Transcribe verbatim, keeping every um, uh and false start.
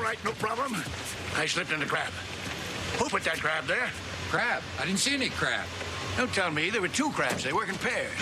right, no problem. I slipped in the crab. Who put that crab there? Crab? I didn't see any crab. Don't tell me. There were two crabs. They work in pairs.